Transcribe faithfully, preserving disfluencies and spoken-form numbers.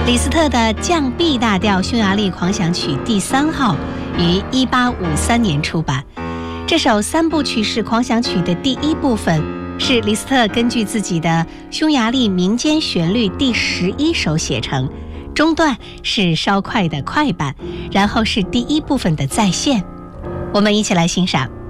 李斯特的降 B 大调匈牙利狂想曲第三号于一八五三年出版。这首三部曲式狂想曲的第一部分是李斯特根据自己的匈牙利民间旋律第十一首写成，中段是稍快的快板，然后是第一部分的再现。我们一起来欣赏。